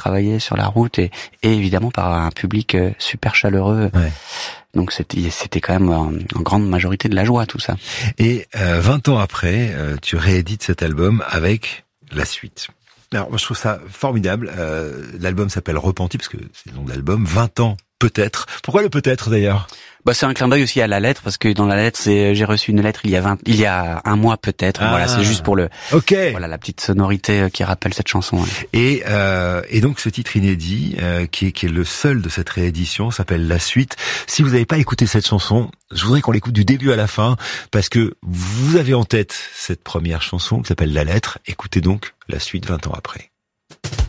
travaillé sur la route et évidemment par un public super chaleureux. Ouais. Donc c'était quand même en grande majorité de la joie tout ça. Et 20 ans après, tu réédites cet album avec la suite. Alors moi je trouve ça formidable. L'album s'appelle Repenti parce que c'est le nom de l'album. 20 ans peut-être. Pourquoi le peut-être d'ailleurs? Bah c'est un clin d'œil aussi à la lettre parce que dans la lettre j'ai reçu une lettre il y a un mois peut-être. Ah, voilà, c'est juste pour okay. Voilà la petite sonorité qui rappelle cette chanson. Ouais. Et donc ce titre inédit qui est le seul de cette réédition s'appelle La Suite. Si vous n'avez pas écouté cette chanson, je voudrais qu'on l'écoute du début à la fin parce que vous avez en tête cette première chanson qui s'appelle La Lettre. Écoutez donc La Suite 20 ans après.